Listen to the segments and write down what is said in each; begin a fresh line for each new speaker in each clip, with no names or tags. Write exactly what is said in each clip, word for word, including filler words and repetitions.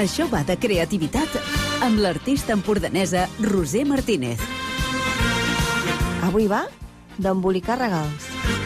Això va de creativitat amb l'artista empordanesa Roser Martínez.
Avui va d'embolicar regals.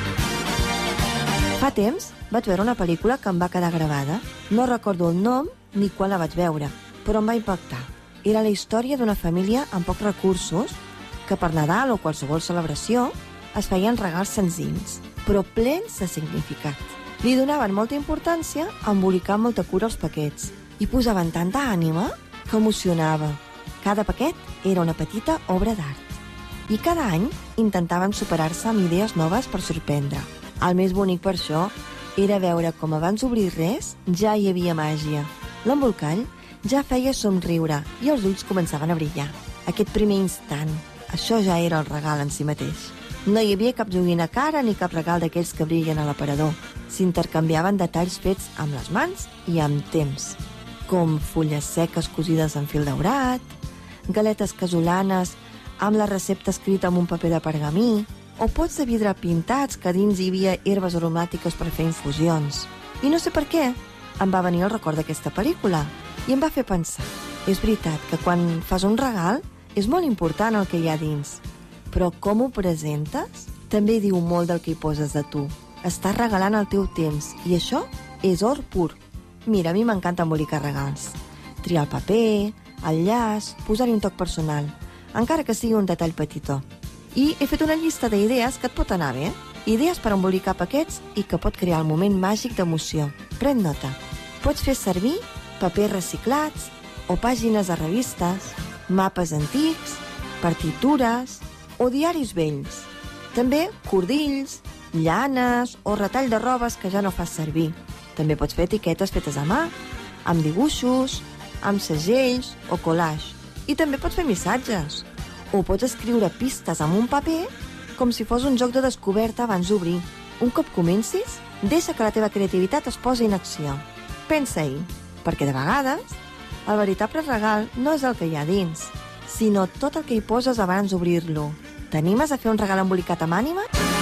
Fa temps vaig veure una pel·lícula que em va quedar gravada. No recordo el nom ni quan la vaig veure, però em va impactar. Era la història d'una família amb pocs recursos que per Nadal o qualsevol celebració es feien regals senzills, però plens de significat. Li donaven molta importància a embolicar amb molta cura els paquets i posaven tanta ànima que emocionava. Cada paquet era una petita obra d'art. I cada any intentaven superar-se amb idees noves per sorprendre. El més bonic per això era veure com abans d'obrir res ja hi havia màgia. L'embolcall ja feia somriure i els ulls començaven a brillar. Aquest primer instant, això ja era el regal en si mateix. No hi havia cap joguina cara ni cap regal d'aquells que brillen a l'aparador. S'intercanviaven detalls fets amb les mans i amb temps, com fulles seques cosides en fil daurat, galetes casolanes amb la recepta escrita amb un paper de pergamí, o pots de vidre pintats que dins hi havia herbes aromàtiques per fer infusions. I no sé per què em va venir el record d'aquesta pel·lícula i em va fer pensar. És veritat que quan fas un regal és molt important el que hi ha dins, però com ho presentes també diu molt del que hi poses de tu. Estàs regalant el teu temps i això és or pur. Mira, a mi m'encanta embolicar regals. Triar el paper, el llaç, posar-hi un toc personal, encara que sigui un detall petitó. I he fet una llista d'idees que et pot anar bé. Idees per embolicar paquets i que pot crear el moment màgic d'emoció. Pren nota. Pots fer servir papers reciclats o pàgines de revistes, mapes antics, partitures o diaris vells. També cordills, llanes o retall de robes que ja no fas servir. També pots fer etiquetes fetes a mà, amb dibuixos, amb segells o collage. I també pots fer missatges. O pots escriure pistes amb un paper com si fos un joc de descoberta abans d'obrir. Un cop comencis, deixa que la teva creativitat es posi en acció. Pensa-hi, perquè de vegades el veritable regal no és el que hi ha dins, sinó tot el que hi poses abans d'obrir-lo. T'animes a fer un regal embolicat amb ànima?